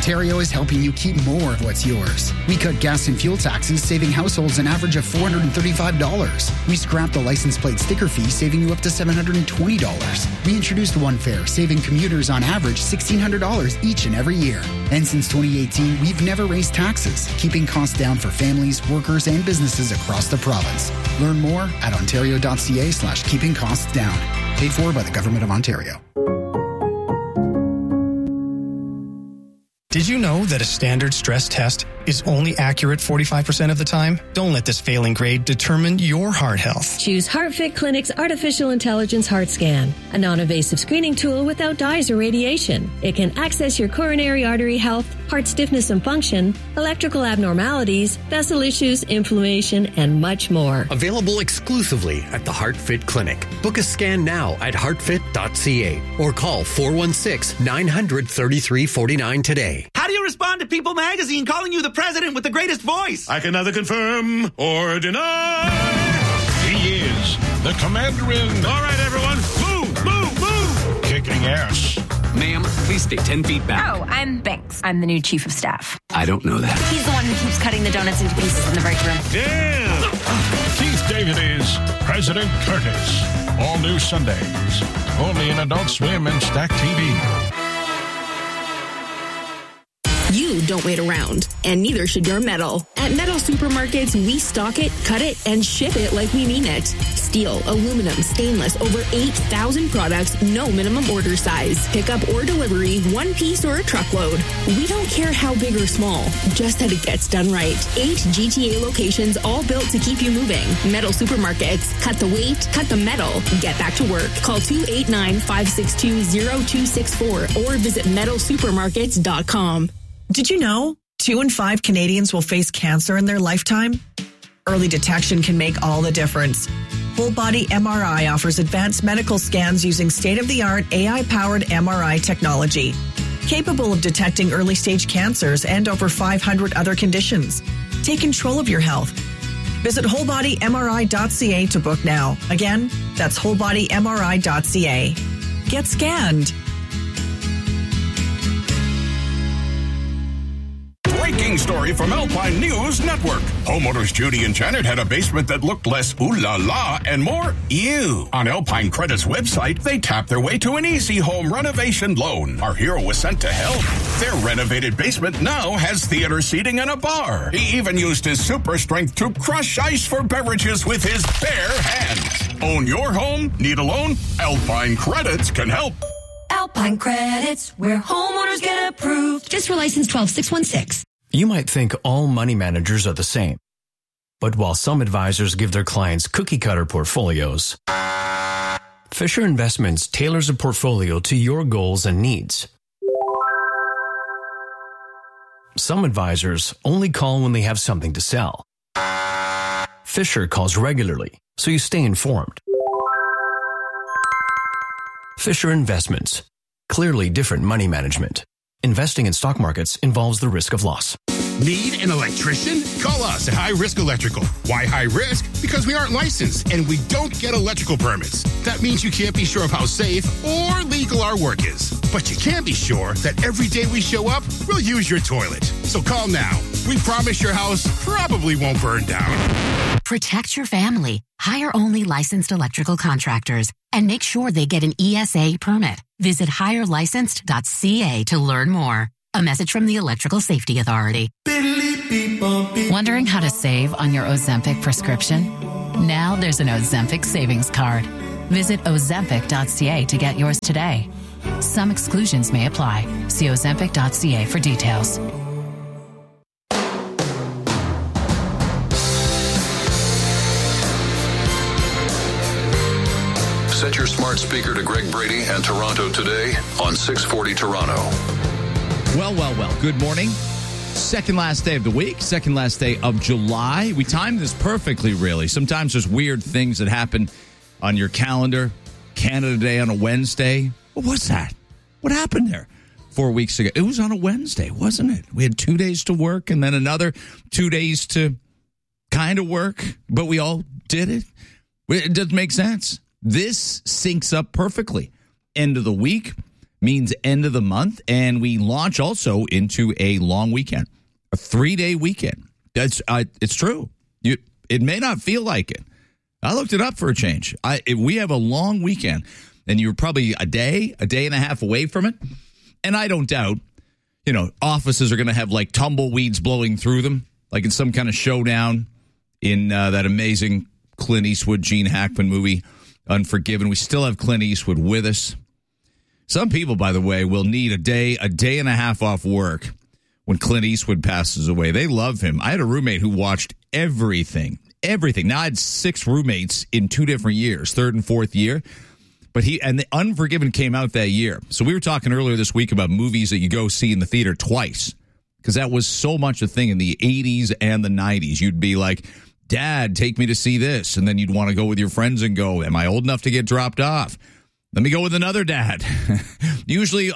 Ontario is helping you keep more of what's yours. We cut gas and fuel taxes, saving households an average of $435. We scrapped the license plate sticker fee, saving you up to $720. We introduced One Fare, saving commuters on average $1,600 each and every year. And since 2018, we've never raised taxes, keeping costs down for families, workers, and businesses across the province. Learn more at ontario.ca/keeping costs down. Paid for by the Government of Ontario. Did you know that a standard stress test is only accurate 45% of the time? Don't let this failing grade determine your heart health. Choose HeartFit Clinic's Artificial Intelligence Heart Scan, a non-invasive screening tool without dyes or radiation. It can access your coronary artery health, heart stiffness and function, electrical abnormalities, vessel issues, inflammation, and much more. Available exclusively at the HeartFit Clinic. Book a scan now at heartfit.ca or call 416-900-3349 today. How do you respond to People Magazine calling you the president with the greatest voice? I can neither confirm or deny. He is the commander-in. All right, everyone, move! Kicking ass. Ma'am, please stay 10 feet back. Oh, I'm Banks. I'm the new chief of staff. I don't know that. He's the one who keeps cutting the donuts into pieces in the break room. Damn! Keith David is President Curtis. All new Sundays. Only in Adult Swim and Stack TV. You don't wait around, and neither should your metal. At Metal Supermarkets, we stock it, cut it, and ship it like we mean it. Steel, aluminum, stainless, over 8,000 products, no minimum order size. Pickup or delivery, one piece or a truckload. We don't care how big or small, just that it gets done right. 8 GTA locations, all built to keep you moving. Metal Supermarkets, cut the weight, cut the metal, get back to work. Call 289-562-0264 or visit metalsupermarkets.com. Did you know 2 in 5 Canadians will face cancer in their lifetime? Early detection can make all the difference. Whole Body MRI offers advanced medical scans using state-of-the-art AI-powered MRI technology, capable of detecting early-stage cancers and over 500 other conditions. Take control of your health. Visit wholebodymri.ca to book now. Again, that's wholebodymri.ca. Get scanned. Breaking story from Alpine News Network. Homeowners Judy and Janet had a basement that looked less ooh la la and more ew. On Alpine Credit's website, they tapped their way to an easy home renovation loan. Our hero was sent to help. Their renovated basement now has theater seating and a bar. He even used his super strength to crush ice for beverages with his bare hands. Own your home? Need a loan? Alpine Credits can help. Alpine Credits, where homeowners get approved. Just for license 12616. You might think all money managers are the same. But while some advisors give their clients cookie-cutter portfolios, Fisher Investments tailors a portfolio to your goals and needs. Some advisors only call when they have something to sell. Fisher calls regularly, so you stay informed. Fisher Investments. Clearly different money management. Investing in stock markets involves the risk of loss. Need an electrician? Call us at High Risk Electrical. Why high risk? Because we aren't licensed and we don't get electrical permits. That means you can't be sure of how safe or legal our work is. But you can be sure that every day we show up, we'll use your toilet. So call now. We promise your house probably won't burn down. Protect your family. Hire only licensed electrical contractors and make sure they get an ESA permit. Visit hirelicensed.ca to learn more. A message from the Electrical Safety Authority. Wondering how to save on your Ozempic prescription? Now there's an Ozempic savings card. Visit ozempic.ca to get yours today. Some exclusions may apply. See ozempic.ca for details. Set your smart speaker to Greg Brady and Toronto Today on 640 Toronto. Well. Good morning. Second last day of the week, second last day of July. We timed this perfectly, really. Sometimes there's weird things that happen on your calendar. Canada Day on a Wednesday. What was that? What happened there 4 weeks ago? It was on a Wednesday, wasn't it? We had 2 days to work and then another 2 days to kind of work, but we all did it. It doesn't make sense. This syncs up perfectly. End of the week, means end of the month, and we launch also into a long weekend, a 3-day weekend. It's true. It may not feel like it. I looked it up for a change. We have a long weekend, and you're probably a day and a half away from it. And I don't doubt, offices are going to have like tumbleweeds blowing through them, like in some kind of showdown in that amazing Clint Eastwood, Gene Hackman movie, Unforgiven. We still have Clint Eastwood with us. Some people, by the way, will need a day and a half off work when Clint Eastwood passes away. They love him. I had a roommate who watched everything. Now, I had 6 roommates in 2 different years, 3rd and 4th year. But the Unforgiven came out that year. So we were talking earlier this week about movies that you go see in the theater twice, because that was so much a thing in the 80s and the 90s. You'd be like, Dad, take me to see this. And then you'd want to go with your friends and go, am I old enough to get dropped off? Let me go with another dad. usually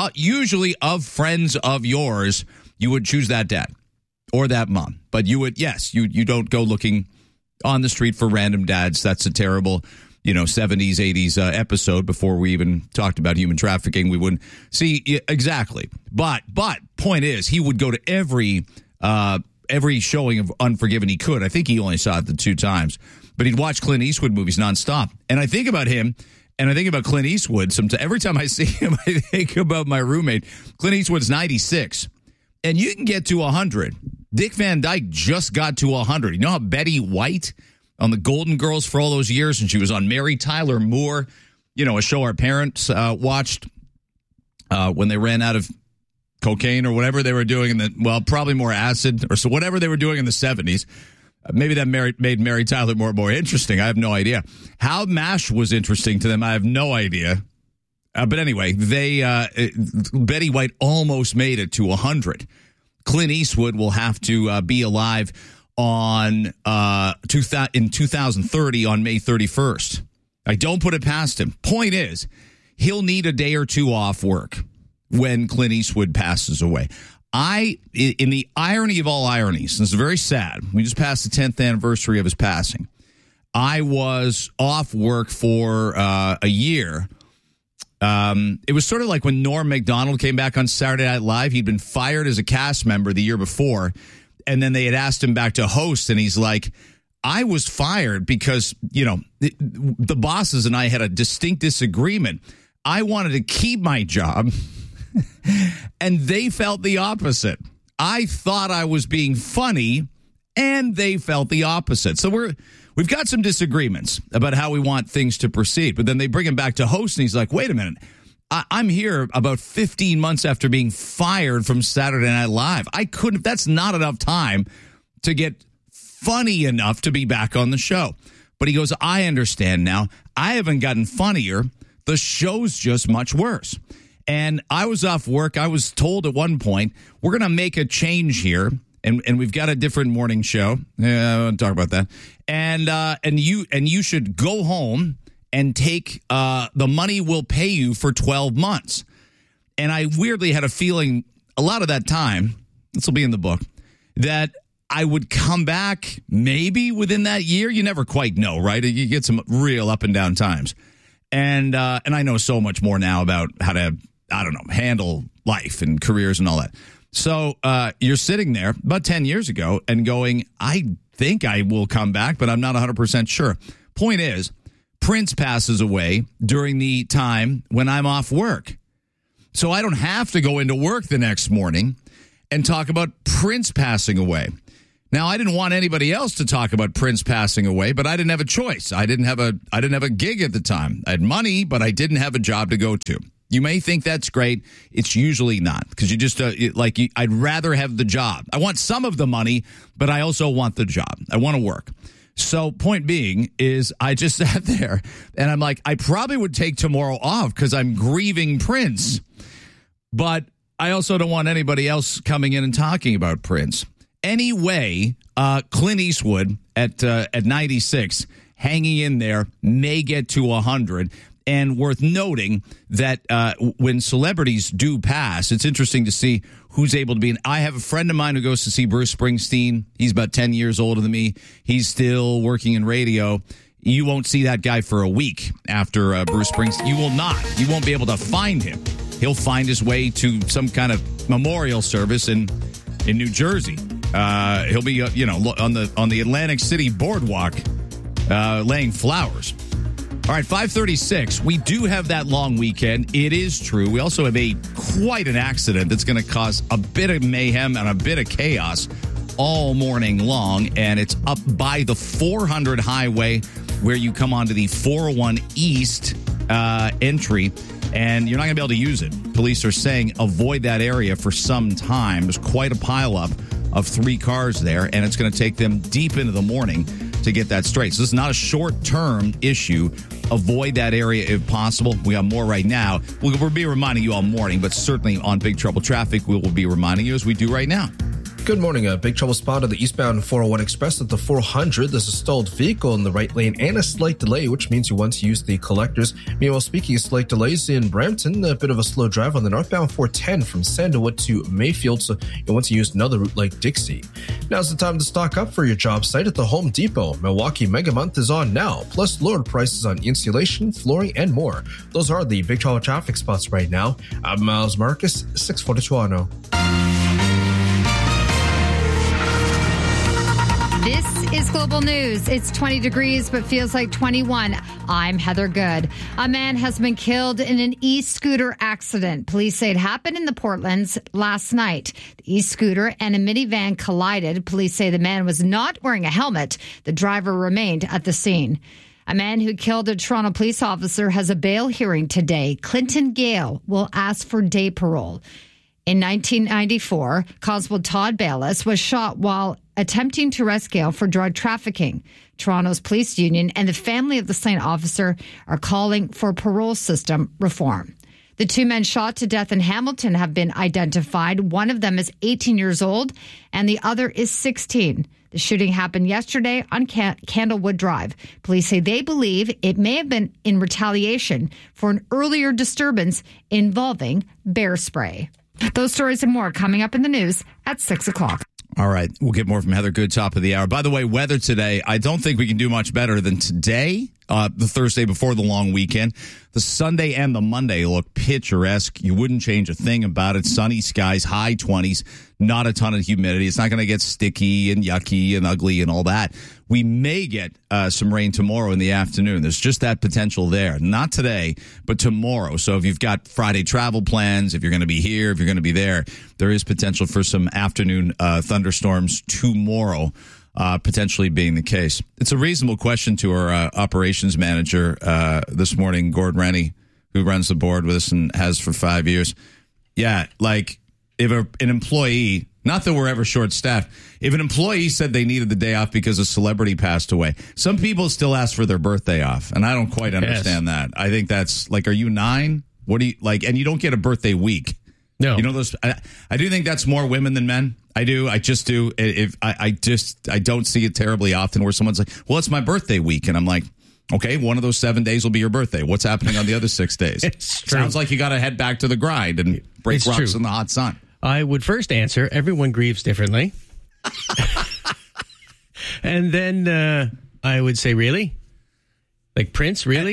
of friends of yours, you would choose that dad or that mom. But you would, yes, you don't go looking on the street for random dads. That's a terrible, 70s, 80s episode. Before we even talked about human trafficking, we wouldn't see exactly. But point is, he would go to every showing of Unforgiven he could. I think he only saw it the 2 times, but he'd watch Clint Eastwood movies nonstop. And I think about him. And I think about Clint Eastwood. Every time I see him, I think about my roommate. Clint Eastwood's 96. And you can get to 100. Dick Van Dyke just got to 100. You know how Betty White on the Golden Girls for all those years, and she was on Mary Tyler Moore, a show our parents watched when they ran out of cocaine or whatever they were doing probably more acid or so whatever they were doing in the 70s. Maybe that made Mary Tyler Moore more interesting. I have no idea. How MASH was interesting to them, I have no idea. But anyway, Betty White almost made it to 100. Clint Eastwood will have to be alive in 2030 on May 31st. I don't put it past him. Point is, he'll need a day or 2 off work when Clint Eastwood passes away. In the irony of all ironies, this is very sad. We just passed the 10th anniversary of his passing. I was off work for a year. It was sort of like when Norm Macdonald came back on Saturday Night Live. He'd been fired as a cast member the year before, and then they had asked him back to host, and he's like, I was fired because, the bosses and I had a distinct disagreement. I wanted to keep my job. And they felt the opposite. I thought I was being funny, and they felt the opposite. So we've got some disagreements about how we want things to proceed. But then they bring him back to host, and he's like, wait a minute. I'm here about 15 months after being fired from Saturday Night Live. That's not enough time to get funny enough to be back on the show. But he goes, I understand now. I haven't gotten funnier. The show's just much worse. And I was off work. I was told at one point, we're going to make a change here. And we've got a different morning show. I won't talk about that. And you should go home and take the money we'll pay you for 12 months. And I weirdly had a feeling a lot of that time, this will be in the book, that I would come back maybe within that year. You never quite know, right? You get some real up and down times. And I know so much more now about how to, handle life and careers and all that. So you're sitting there about 10 years ago and going, I think I will come back, but I'm not 100% sure. Point is, Prince passes away during the time when I'm off work. So I don't have to go into work the next morning and talk about Prince passing away. Now, I didn't want anybody else to talk about Prince passing away, but I didn't have a choice. I didn't have a gig at the time. I had money, but I didn't have a job to go to. You may think that's great. It's usually not, because you just I'd rather have the job. I want some of the money, but I also want the job. I want to work. So point being is I just sat there and I'm like, I probably would take tomorrow off because I'm grieving Prince, but I also don't want anybody else coming in and talking about Prince. Anyway, Clint Eastwood at 96, hanging in there, may get to 100. And worth noting that when celebrities do pass, it's interesting to see who's able to be. I have a friend of mine who goes to see Bruce Springsteen. He's about 10 years older than me. He's still working in radio. You won't see that guy for a week after Bruce Springsteen. You will not. You won't be able to find him. he'll find his way to some kind of memorial service in New Jersey. He'll be, on the Atlantic City boardwalk laying flowers. All right, 5:36. We do have that long weekend. It is true. We also have quite an accident that's going to cause a bit of mayhem and a bit of chaos all morning long, and it's up by the 400 highway where you come onto the 401 East entry, and you're not going to be able to use it. Police are saying avoid that area for some time. There's quite a pileup of 3 cars there, and it's going to take them deep into the morning to get that straight. So this is not a short-term issue. Avoid that area if possible. We have more right now. We'll be reminding you all morning, but certainly on Big Trouble Traffic, we will be reminding you as we do right now. Good morning. A big trouble spot on the eastbound 401 Express at the 400. There's a stalled vehicle in the right lane and a slight delay, which means you want to use the collectors. Meanwhile, speaking of slight delays in Brampton, a bit of a slow drive on the northbound 410 from Sandalwood to Mayfield, so you'll want to use another route like Dixie. Now's the time to stock up for your job site at the Home Depot. Milwaukee Mega Month is on now, plus lowered prices on insulation, flooring, and more. Those are the big trouble traffic spots right now. I'm Miles Marcus, 640 Toronto. This is Global News. It's 20 degrees, but feels like 21. I'm Heather Good. A man has been killed in an e-scooter accident. Police say it happened in the Portlands last night. The e-scooter and a minivan collided. Police say the man was not wearing a helmet. The driver remained at the scene. A man who killed a Toronto police officer has a bail hearing today. Clinton Gale will ask for day parole. In 1994, Constable Todd Bayless was shot while attempting to arrest Gale for drug trafficking. Toronto's police union and the family of the slain officer are calling for parole system reform. The 2 men shot to death in Hamilton have been identified. One of them is 18 years old and the other is 16. The shooting happened yesterday on Candlewood Drive. Police say they believe it may have been in retaliation for an earlier disturbance involving bear spray. Those stories and more coming up in the news at 6 o'clock. All right. We'll get more from Heather Good, top of the hour. By the way, weather today, I don't think we can do much better than today, the Thursday before the long weekend. The Sunday and the Monday look picturesque. You wouldn't change a thing about it. Sunny skies, high 20s, not a ton of humidity. It's not going to get sticky and yucky and ugly and all that. We may get some rain tomorrow in the afternoon. There's just that potential there. Not today, but tomorrow. So if you've got Friday travel plans, if you're going to be here, if you're going to be there, there is potential for some afternoon thunderstorms tomorrow. Potentially being the case. It's a reasonable question to our operations manager this morning, Gordon Rennie, who runs the board with us and has for 5 years. Yeah, like if an employee, not that we're ever short-staffed, if an employee said they needed the day off because a celebrity passed away, some people still ask for their birthday off, and I don't quite understand that. I think that's like, are you 9? What do you like? And you don't get a birthday week. No, you know those. I do think that's more women than men. I do. I just do. I don't see it terribly often where someone's like, "Well, it's my birthday week," and I'm like, "Okay, one of those 7 days will be your birthday. What's happening on the other 6 days?" Sounds like you got to head back to the grind and break rocks in the hot sun. I would first answer, everyone grieves differently, and then I would say, "Really, like Prince, really?"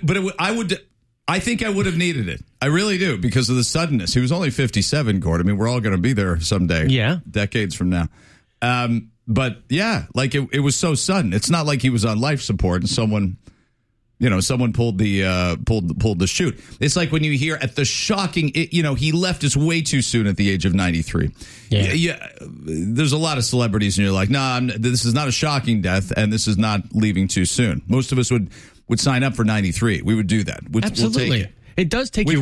I think I would have needed it. I really do, because of the suddenness. He was only 57, Gord. I mean, we're all going to be there someday. Yeah. Decades from now. But yeah, like it was so sudden. It's not like he was on life support and someone pulled the chute. It's like when you hear at the shocking, he left us way too soon at the age of 93. Yeah. There's a lot of celebrities and you're like, nah, this is not a shocking death and this is not leaving too soon. Most of us would sign up for 93. We would do that. Absolutely. We'll take it. It does take you